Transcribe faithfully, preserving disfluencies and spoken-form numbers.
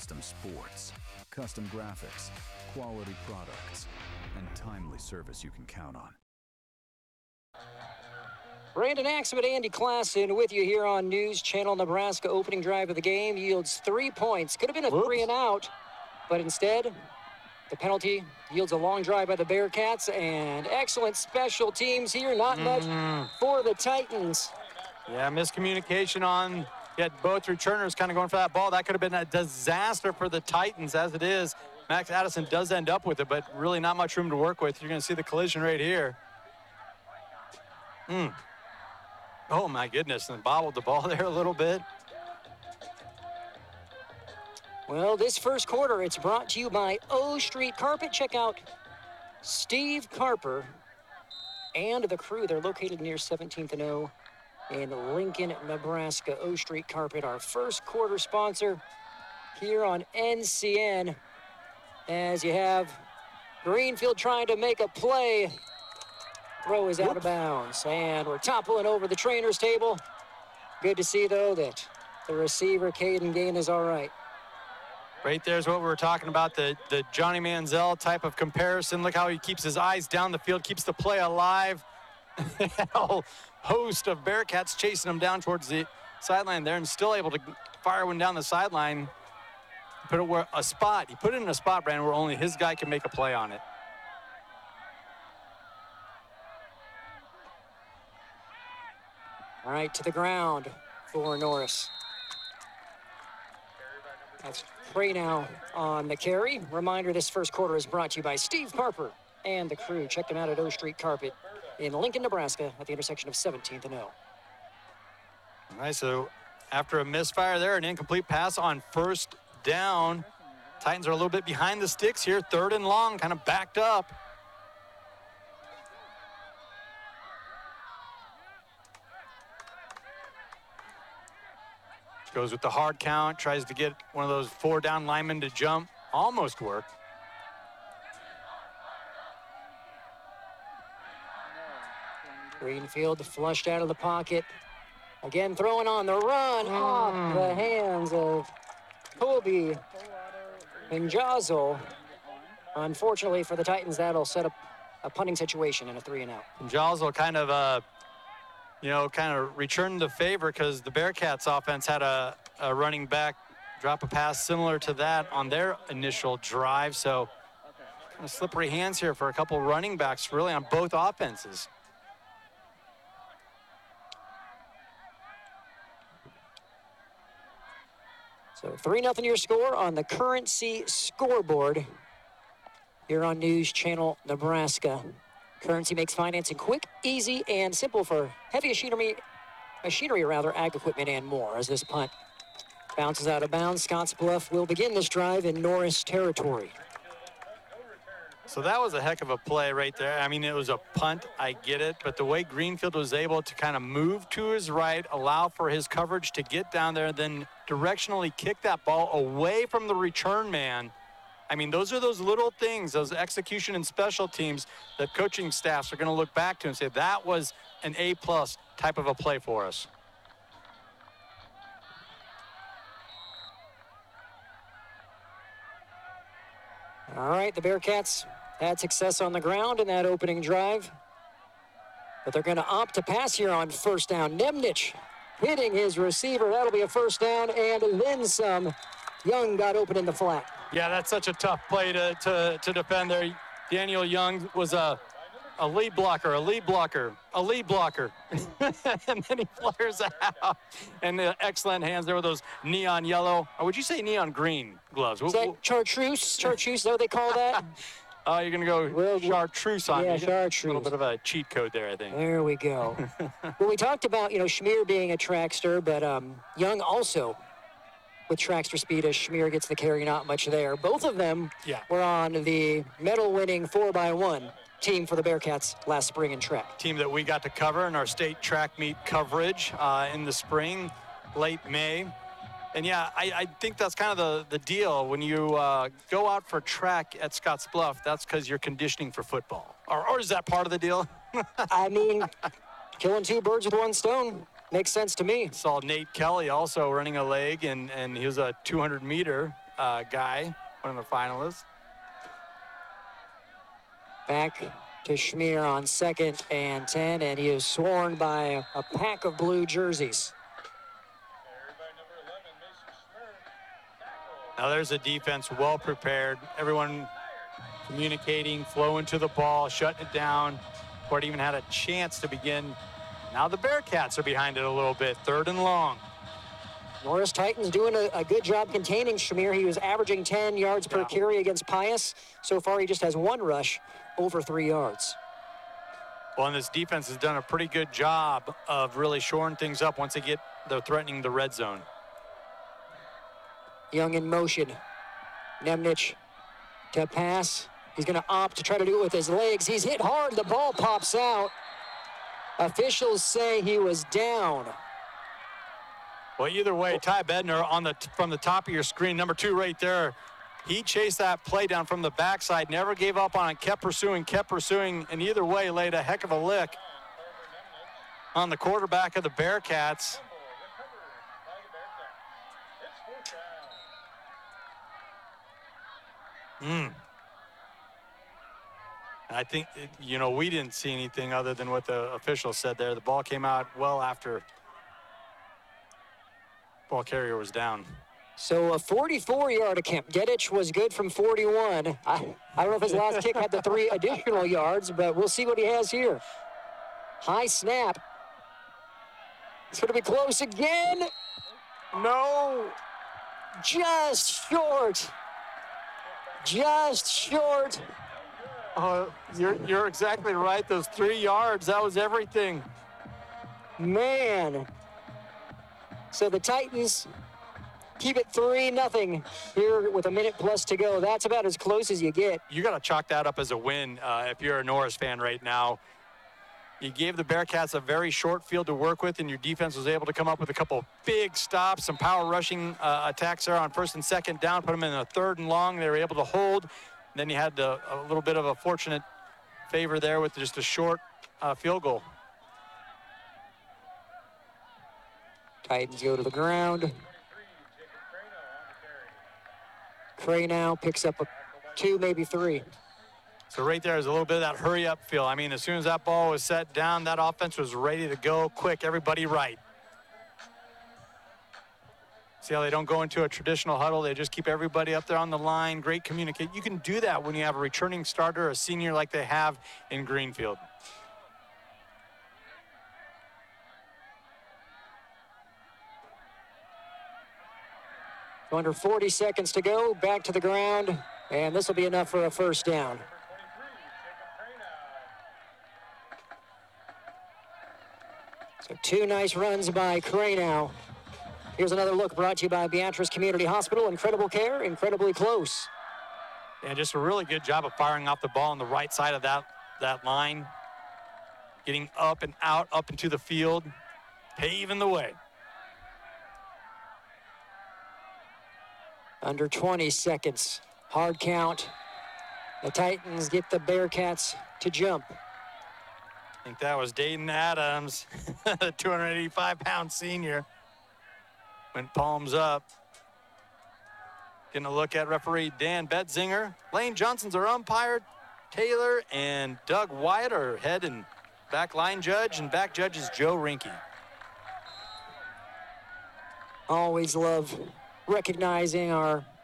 custom sports, custom graphics, quality products, and timely service you can count on. Brandon Axum and Andy Klassen with you here on News Channel Nebraska. Opening drive of the game yields three points. Could have been a Whoops. three and out, but instead, the penalty yields a long drive by the Bearcats, and excellent special teams here. Not much Mm. for the Titans. Yeah, miscommunication on yet both returners kind of going for that ball. That could have been a disaster for the Titans as it is. Max Addison does end up with it, but really not much room to work with. You're going to see the collision right here. Mm. Oh, my goodness, and bobbled the ball there a little bit. Well, this first quarter, it's brought to you by O Street Carpet. Check out Steve Carper and the crew. They're located near seventeenth and O in Lincoln, Nebraska. O Street Carpet, our first quarter sponsor here on N C N. As you have Greenfield trying to make a play. Throw is out of bounds, and we're toppling over the trainer's table. Good to see, though, that the receiver, Caden Gain, is all right. Right there's what we were talking about, the, the Johnny Manziel type of comparison. Look how he keeps his eyes down the field, keeps the play alive. A whole host of Bearcats chasing him down towards the sideline there and still able to fire one down the sideline. Put it where a spot. He put it in a spot, Brandon, where only his guy can make a play on it. All right, to the ground for Norris. That's Prey now on the carry. Reminder, this first quarter is brought to you by Steve Carper and the crew. Check them out at O Street Carpet in Lincoln, Nebraska at the intersection of seventeenth and O. All right, so after a misfire there, an incomplete pass on first down. Titans are a little bit behind the sticks here, third and long, kind of backed up. Goes with the hard count, tries to get one of those four down linemen to jump. Almost worked. Greenfield flushed out of the pocket. Again, throwing on the run mm. off the hands of Kobe Njazel. Unfortunately for the Titans, that'll set up a punting situation and a three and out. Njazel kind of, uh, you know, kind of returned the favor because the Bearcats offense had a, a running back drop a pass similar to that on their initial drive. So kind of slippery hands here for a couple running backs really on both offenses. So three nothing your score on the Currency scoreboard here on News Channel Nebraska. Currency makes financing quick, easy, and simple for heavy machinery, machinery rather, ag equipment, and more. As this punt bounces out of bounds, Scottsbluff will begin this drive in Norris territory. So that was a heck of a play right there. I mean, it was a punt, I get it, but the way Greenfield was able to kind of move to his right, allow for his coverage to get down there, then directionally kick that ball away from the return man. I mean, those are those little things, those execution and special teams that coaching staffs are going to look back to and say, that was an A-plus type of a play for us. All right, the Bearcats had success on the ground in that opening drive, but they're going to opt to pass here on first down. Nemnich hitting his receiver. That'll be a first down, and then some. Young got open in the flat. Yeah, that's such a tough play to, to, to defend there. Daniel Young was a, a lead blocker, a lead blocker, a lead blocker. And then he flares out. And the excellent hands there with those neon yellow, or would you say neon green gloves? Is that chartreuse? Chartreuse, is that what they call that? Oh, uh, you're going to go well, chartreuse on yeah, me. chartreuse. A little bit of a cheat code there, I think. There we go. Well, we talked about, you know, Schmier being a trackster, but um, Young also with trackster speed as Schmier gets the carry, not much there. Both of them yeah. were on the medal-winning four by one team for the Bearcats last spring in track. Team that we got to cover in our state track meet coverage uh, in the spring, late May. And yeah, I, I think that's kind of the, the deal. When you uh, go out for track at Scottsbluff, that's because you're conditioning for football. Or, or is that part of the deal? I mean, killing two birds with one stone makes sense to me. Saw Nate Kelly also running a leg, and, and he was a two hundred meter uh, guy, one of the finalists. Back to Schmier on second and ten, and he is sworn by a pack of blue jerseys. Now there's a defense well prepared. Everyone communicating, flowing to the ball, shutting it down. Before it even had a chance to begin. Now the Bearcats are behind it a little bit, third and long. Norris Titans doing a, a good job containing Schmier. He was averaging ten yards per Yeah. carry against Pius. So far, he just has one rush over three yards. Well, and this defense has done a pretty good job of really shoring things up once they get, they're threatening the red zone. Young in motion. Nemnich to pass. He's going to opt to try to do it with his legs. He's hit hard. The ball pops out. Officials say he was down. Well, either way, Ty Bednar on the from the top of your screen, number two right there. He chased that play down from the backside, never gave up on it, kept pursuing, kept pursuing, and either way laid a heck of a lick on the quarterback of the Bearcats. Mm. I think, it, you know, we didn't see anything other than what the official said there. The ball came out well after ball carrier was down. So a forty-four-yard attempt. Gedich was good from forty-one. I, I don't know if his last kick had the three additional yards, but we'll see what he has here. High snap. It's going to be close again. No. Just short. Just short. Uh, you're, you're exactly right. Those three yards, that was everything. Man. So the Titans keep it three nothing here with a minute plus to go. That's about as close as you get. You got to chalk that up as a win uh, if you're a Norris fan right now. You gave the Bearcats a very short field to work with, and your defense was able to come up with a couple big stops, some power rushing uh, attacks there on first and second down, put them in a third and long. They were able to hold. And then you had the, a little bit of a fortunate favor there with just a short uh, field goal. Titans go to the ground. Cranow picks up a two, maybe three. So right there is a little bit of that hurry-up feel. I mean, as soon as that ball was set down, that offense was ready to go quick, everybody right. See how they don't go into a traditional huddle. They just keep everybody up there on the line. Great communicate. You can do that when you have a returning starter, a senior like they have in Greenfield. Under forty seconds to go, back to the ground, and this will be enough for a first down. So two nice runs by Cranow. Here's another look brought to you by Beatrice Community Hospital. Incredible care, incredibly close. And just a really good job of firing off the ball on the right side of that, that line. Getting up and out, up into the field, paving the way. Under twenty seconds, hard count. The Titans get the Bearcats to jump. I think that was Dayton Adams, the two hundred eighty-five pound senior. Went palms up. Getting a look at referee Dan Betzinger. Lane Johnson's our umpire. Taylor and Doug Wyatt are head and back line judge, and back judge is Joe Rinke. Always love recognizing our